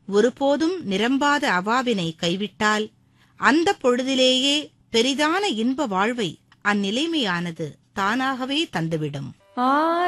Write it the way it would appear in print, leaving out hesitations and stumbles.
ஒருபோதும் நிரம்பாத அவாவினை கைவிட்டால் அந்த பொழுதிலேயே பெரிதான இன்ப வாழ்வை அந்நிலைமையானது தானாகவே தந்துவிடும்.